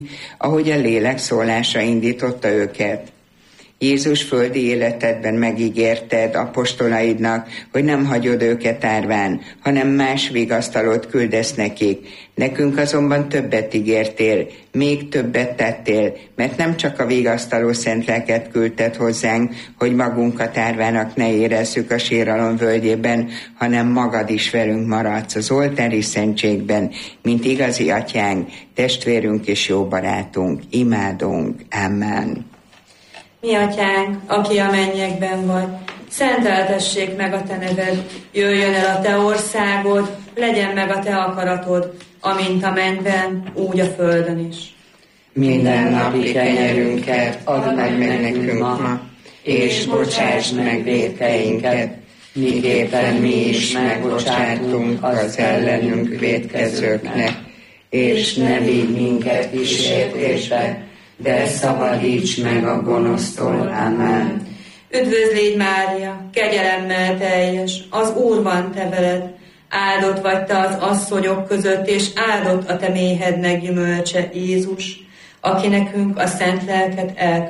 ahogy a lélek szólása indította őket. Jézus földi életedben megígérted apostolaidnak, hogy nem hagyod őket árván, hanem más vigasztalót küldesz nekik. Nekünk azonban többet ígértél, még többet tettél, mert nem csak a vigasztaló szent lelket küldted hozzánk, hogy magunkat árvának ne érezzük a síralom völgyében, hanem magad is velünk maradsz az oltári szentségben, mint igazi atyánk, testvérünk és jó barátunk. Imádunk. Amen. Mi atyánk, aki a mennyekben vagy, szenteltessék meg a te neved, jöjjön el a te országod, legyen meg a te akaratod, amint a mennyben, úgy a földön is. Minden napi kenyerünket add meg nekünk ma, és bocsásd meg vétkeinket, miképpen mi is megbocsátunk az ellenünk vétkezőknek, és ne vigy minket kísértésbe, de szabadíts meg a gonosztól. Amen. Üdvözlégy Mária, kegyelemmel teljes, az Úr van te veled, áldott vagy te az asszonyok között, és áldott a te méhednek gyümölcse, Jézus, aki nekünk a szent lelket elküldte.